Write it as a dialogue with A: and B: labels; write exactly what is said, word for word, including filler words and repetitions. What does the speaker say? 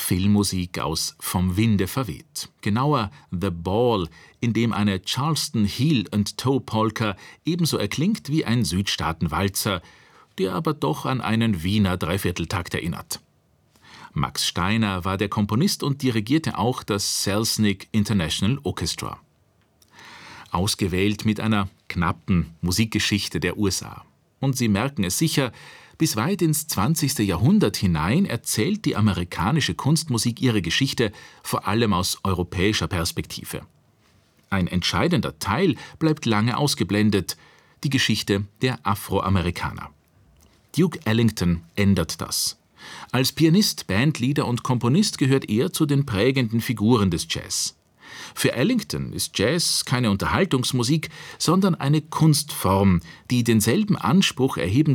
A: Filmmusik aus Vom Winde verweht. Genauer The Ball, in dem eine Charleston Heel and Toe Polka ebenso erklingt wie ein Südstaatenwalzer, der aber doch an einen Wiener Dreivierteltakt erinnert. Max Steiner war der Komponist und dirigierte auch das Selznick International Orchestra. Ausgewählt mit einer knappen Musikgeschichte der U S A. Und Sie merken es sicher, bis weit ins zwanzigste Jahrhundert hinein erzählt die amerikanische Kunstmusik ihre Geschichte vor allem aus europäischer Perspektive. Ein entscheidender Teil bleibt lange ausgeblendet, die Geschichte der Afroamerikaner. Duke Ellington ändert das. Als Pianist, Bandleader und Komponist gehört er zu den prägenden Figuren des Jazz. Für Ellington ist Jazz keine Unterhaltungsmusik, sondern eine Kunstform, die denselben Anspruch erheben